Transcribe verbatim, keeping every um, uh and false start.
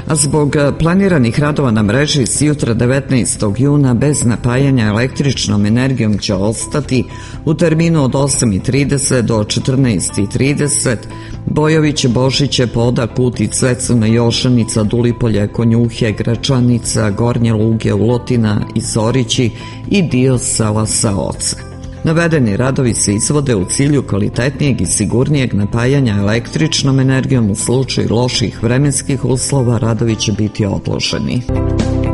a zbog planiranih radova na mreži s jutra devetnaestog juna bez napajanja električnom energijom će ostati u terminu od osam i trideset do četrnaest i trideset Bojoviće, Bošiće, Poda, Kuti, Cvecuna, Jošanica, Dulipolje, Konjuhe, Gračanica, Gornje Luge, Ulotina i Zorići i dio sela Saoce. Navedeni radovi se izvode u cilju kvalitetnijeg i sigurnijeg napajanja električnom energijom. U slučaju loših vremenskih uslova radovi će biti odloženi.